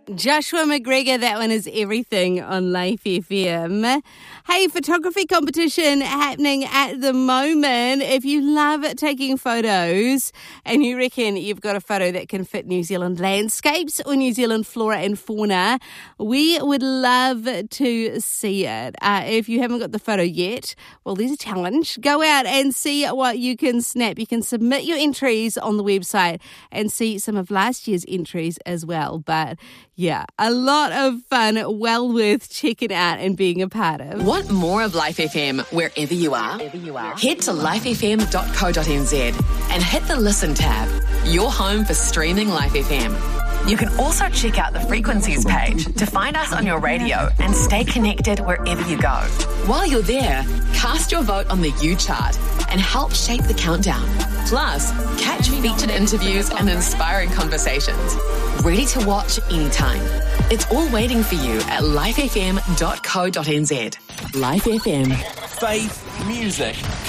Joshua McGregor, that one is Everything on Life FM. Hey, photography competition happening at the moment. If you love taking photos and you reckon you've got a photo that can fit New Zealand landscapes or New Zealand flora and fauna, we would love to see it. If you haven't got the photo yet, well, there's a challenge. Go out and see what you can snap. You can submit your entries on the website and see some of last year's entries as well. But yeah, a lot of fun, well worth checking out and being a part of. Want more of Life FM wherever you are? Head to lifefm.co.nz and hit the Listen tab, your home for streaming Life FM. You can also check out the frequencies page to find us on your radio and stay connected wherever you go. While you're there, cast your vote on the U chart and help shape the countdown. Plus, catch featured interviews and inspiring conversations. Ready to watch anytime. It's all waiting for you at lifefm.co.nz. Life FM. Faith, music,